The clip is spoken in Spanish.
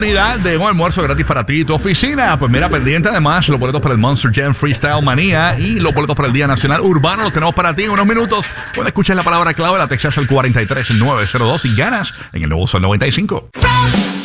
De un almuerzo gratis para ti y tu oficina. Pues mira, pendiente además los boletos para el Monster Jam Freestyle Manía y los boletos para el Día Nacional Urbano los tenemos para ti en unos minutos. Puedes escuchar la palabra clave, la textas al 43902 y ganas en el nuevo Sol 95.